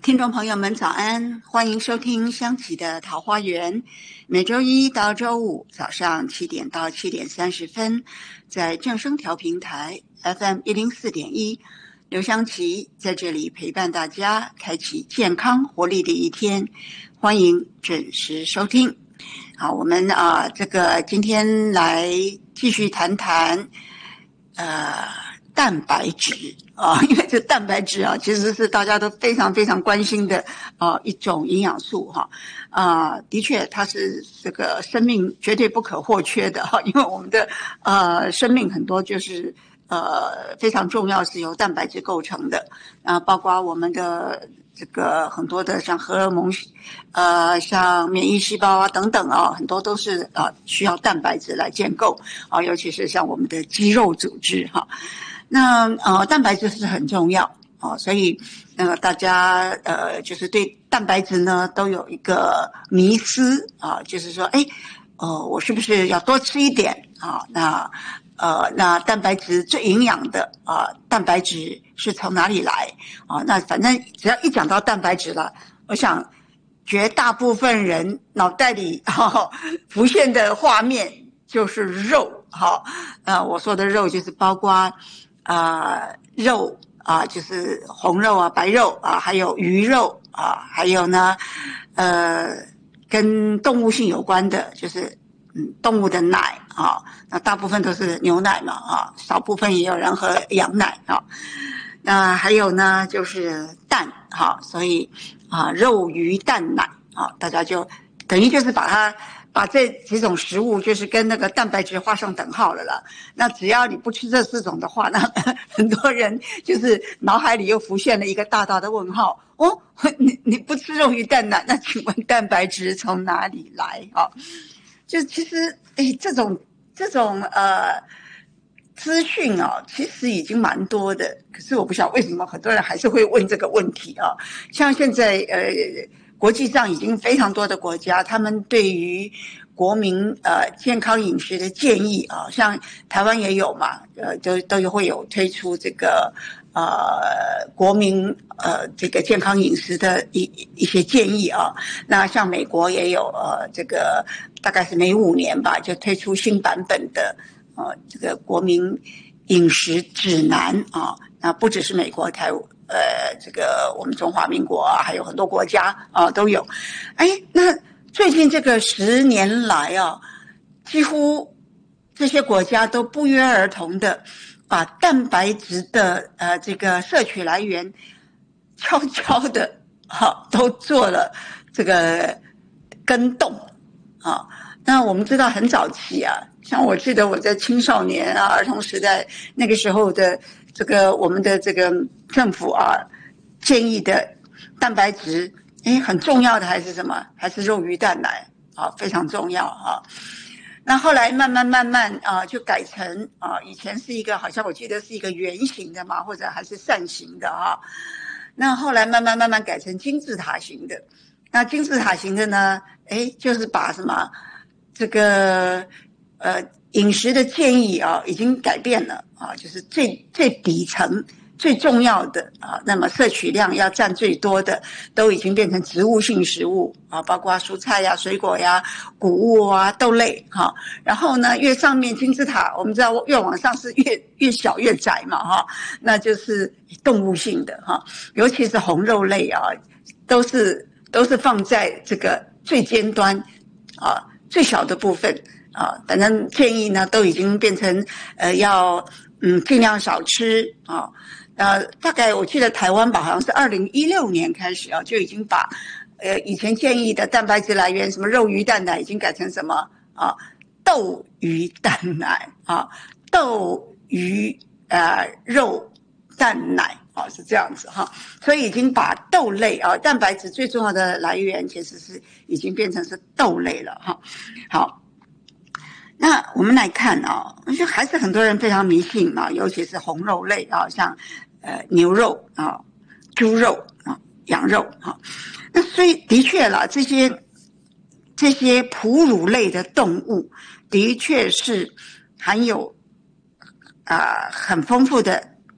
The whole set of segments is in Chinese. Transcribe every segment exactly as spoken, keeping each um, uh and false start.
听众朋友们早安，欢迎收听香琪的桃花源，每周一到周五早上七点到七点三十分，在正声调频台 F M 一零四点一，刘香琪在这里陪伴大家，开启健康活力的一天，欢迎准时收听。好，我们啊、呃，这个今天来继续谈谈呃蛋白质啊，因为这蛋白质啊，其实是大家都非常非常关心的啊一种营养素哈啊，的确它是这个生命绝对不可或缺的哈，因为我们的呃生命很多就是呃非常重要是由蛋白质构成的啊，包括我们的这个很多的像荷尔蒙呃像免疫细胞啊等等啊，很多都是啊需要蛋白质来建构啊，尤其是像我们的肌肉组织哈。那呃，蛋白质是很重要哦，所以呃，大家呃，就是对蛋白质呢都有一个迷思啊，就是说，哎，呃，我是不是要多吃一点啊？那呃，那蛋白质最营养的啊，蛋白质是从哪里来啊？那反正只要一讲到蛋白质了，我想绝大部分人脑袋里哈浮现的画面就是肉哈。呃，我说的肉就是包括。啊、呃，肉啊、呃，就是红肉啊、白肉啊，还有鱼肉啊，还有呢，呃，跟动物性有关的，就是嗯，动物的奶啊，那大部分都是牛奶嘛啊，少部分也有人喝羊奶啊。那还有呢，就是蛋哈、啊，所以啊，肉、鱼、蛋、奶啊，大家就等于就是把它。把这几种食物就是跟那个蛋白质画上等号了啦。那只要你不吃这四种的话，那很多人就是脑海里又浮现了一个大大的问号。哦，你你不吃肉鱼蛋奶，那请问蛋白质从哪里来啊？就其实，哎，这种这种呃资讯啊，其实已经蛮多的。可是我不晓得为什么很多人还是会问这个问题啊。像现在呃。国际上已经非常多的国家，他们对于国民呃健康饮食的建议啊，像台湾也有嘛，呃，都都会有推出这个呃国民呃这个健康饮食的一一些建议啊。那像美国也有呃这个大概是每五年吧，就推出新版本的呃这个国民饮食指南啊。那不只是美国、台湾。呃，这个我们中华民国啊，还有很多国家啊都有。哎，那最近这个十年来啊，几乎这些国家都不约而同的把蛋白质的呃这个摄取来源悄悄的哈、啊、都做了这个更动啊。那我们知道很早期啊，像我记得我在青少年啊、儿童时代那个时候的这个我们的这个政府啊建议的蛋白质，诶，很重要的还是什么？还是肉鱼蛋奶啊，非常重要啊。那后来慢慢慢慢啊，就改成啊，以前是一个好像我记得是一个圆形的嘛，或者还是扇形的啊。那后来慢慢慢慢改成金字塔型的。那金字塔型的呢，诶，就是把什么？这个呃饮食的建议啊，已经改变了啊，就是最最底层最重要的啊，那么摄取量要占最多的，都已经变成植物性食物啊，包括蔬菜呀、水果呀、谷物啊、豆类哈、啊。然后呢，越上面金字塔，我们知道越往上是越越小越窄嘛哈、啊，那就是动物性的哈、啊，尤其是红肉类啊，都是都是放在这个最尖端啊。最小的部分啊，反正建议呢都已经变成呃要嗯尽量少吃啊。呃，大概我记得台湾吧，好像是二零一六年开始啊，就已经把呃以前建议的蛋白质来源什么肉鱼蛋奶已经改成什么啊豆鱼蛋奶啊豆鱼呃肉蛋奶。啊，是这样子哈，所以已经把豆类啊，蛋白质最重要的来源其实是已经变成是豆类了哈。好，那我们来看啊，我觉得还是很多人非常迷信啊，尤其是红肉类啊，像呃牛肉啊、猪肉啊、羊肉啊。那所以的确啦，这些这些哺乳类的动物的确是含有啊、呃、很丰富的。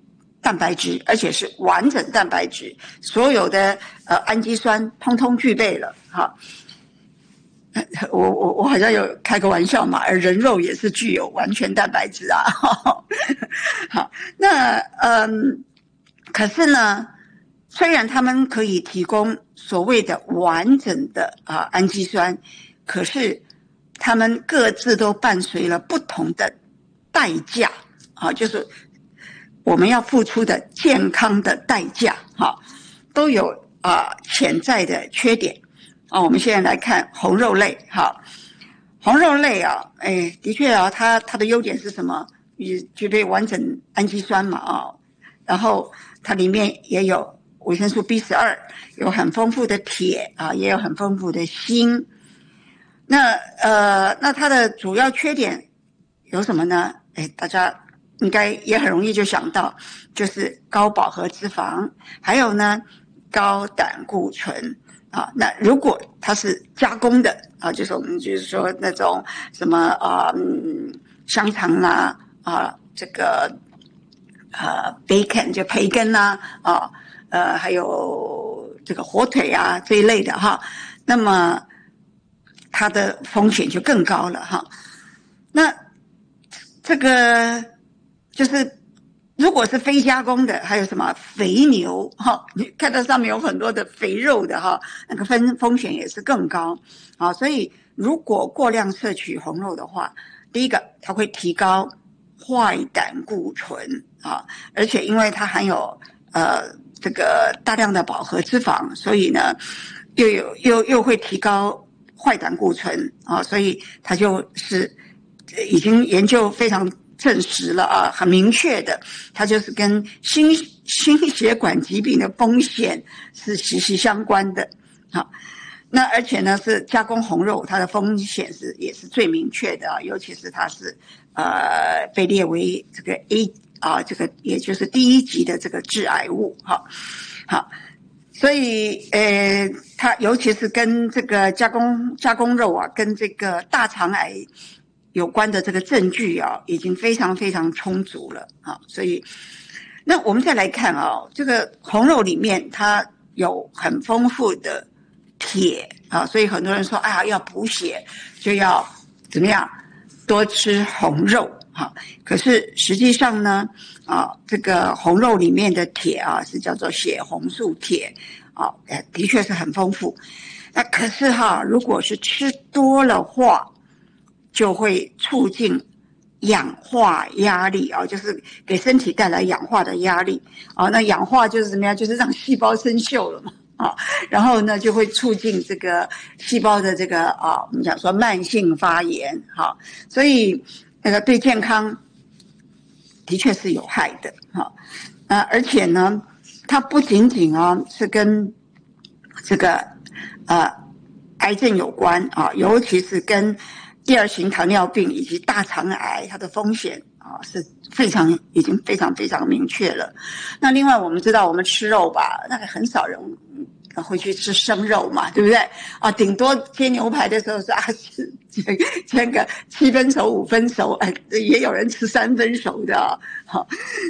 蛋白质，而且是完整蛋白质，所有的呃氨基酸通通具备了。哈，我我我好像有开个玩笑嘛，而人肉也是具有完全蛋白质啊。好，那嗯，可是呢，虽然他们可以提供所谓的完整的啊氨基酸，可是他们各自都伴随了不同的代价啊，就是我们要付出的健康的代价，哈，都有啊潜在的缺点啊。我们现在来看红肉类，哈，红肉类啊，哎，的确啊，它它的优点是什么？也具备完整氨基酸嘛，啊，然后它里面也有维生素 B 十二， 有很丰富的铁啊，也有很丰富的锌。那呃，那它的主要缺点有什么呢？哎，大家应该也很容易就想到，就是高饱和脂肪，还有呢高胆固醇啊。那如果它是加工的啊，就是我们就是说那种什么啊、嗯，香肠啦啊，这个呃 bacon 就培根啦啊，呃还有这个火腿啊这一类的哈，那么它的风险就更高了哈。那这个就是如果是非加工的，还有什么肥牛哈，你看到上面有很多的肥肉的哈，那个风风险也是更高啊。所以如果过量摄取红肉的话，第一个它会提高坏胆固醇啊，而且因为它含有呃这个大量的饱和脂肪，所以呢又有又又会提高坏胆固醇啊，所以它就是已经研究非常证实了啊，很明确的，它就是跟心心血管疾病的风险是息息相关的。好，那而且呢是加工红肉，它的风险是也是最明确的啊，尤其是它是呃被列为这个 A 啊，这个也就是第一级的这个致癌物。好，好。所以，呃，它尤其是跟这个加工加工肉啊，跟这个大肠癌有关的这个证据啊，已经非常非常充足了啊。所以，那我们再来看啊，这个红肉里面它有很丰富的铁啊，所以很多人说，哎呀，要补血就要怎么样多吃红肉。好，可是实际上呢，啊，这个红肉里面的铁啊，是叫做血红素铁，啊，的确是很丰富。那可是哈，如果是吃多了话，就会促进氧化压力啊，就是给身体带来氧化的压力啊。那氧化就是怎么样？就是让细胞生锈了嘛。啊，然后呢，就会促进这个细胞的这个啊，我们讲说慢性发炎，哈，所以那个对健康的确是有害的，哈，呃，而且呢，它不仅仅啊是跟这个呃癌症有关啊，尤其是跟第二型糖尿病以及大肠癌，它的风险啊是非常已经非常非常明确了。那另外我们知道，我们吃肉吧，那个很少人会去吃生肉嘛，对不对？啊，顶多煎牛排的时候是啊，煎煎个七分熟、五分熟，哎，也有人吃三分熟的啊。好，